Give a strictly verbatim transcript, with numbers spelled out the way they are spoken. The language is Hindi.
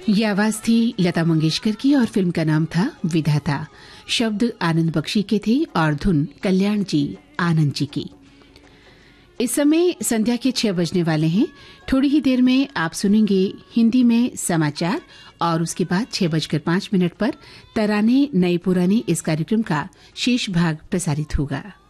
ये आवाज थी लता मंगेशकर की और फिल्म का नाम था विधाता। शब्द आनंद बख्शी के थे और धुन कल्याण जी आनंद जी की। इस समय संध्या के छह बजने वाले हैं। थोड़ी ही देर में आप सुनेंगे हिंदी में समाचार और उसके बाद छह बजकर पांच मिनट पर तराने नए पुराने इस कार्यक्रम का शेष भाग प्रसारित होगा।